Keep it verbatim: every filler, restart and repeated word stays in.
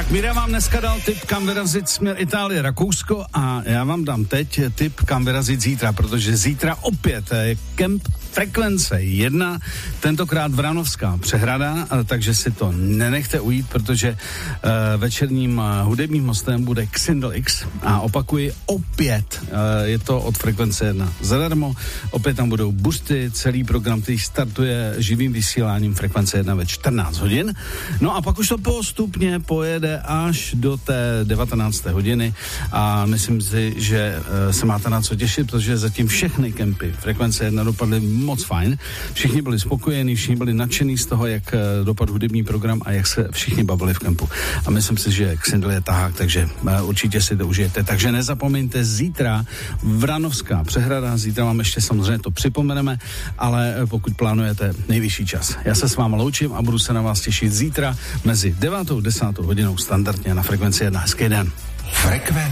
Tak Míra vám dneska dal tip, kam vyrazit směr Itálie, Rakousko a já vám dám teď tip, kam vyrazit zítra, protože zítra opět je kemp Frekvence jedna, tentokrát Vranovská přehrada, takže si to nenechte ujít, protože uh, večerním uh, hudebním hostem bude Xindel X a opakuji, opět uh, je to od Frekvence jedna zadarmo, opět tam budou busty, celý program, který startuje živým vysíláním Frekvence jedna ve čtrnáct hodin, no a pak už to postupně pojede až do té devatenácté hodiny a myslím si, že uh, se máte na co těšit, protože zatím všechny kempy Frekvence jedna dopadly moc fajn. Všichni byli spokojení, všichni byli nadšení z toho, jak dopadl hudební program a jak se všichni bavili v kempu. A myslím si, že Xindel je tahák, takže určitě si to užijete. Takže nezapomeňte, zítra Vranovská přehrada, zítra vám ještě samozřejmě to připomeneme, ale pokud plánujete, nejvyšší čas. Já se s vámi loučím a budu se na vás těšit zítra mezi devátou a desátou hodinou standardně na Frekvenci jedna. Hezký den. Frekvence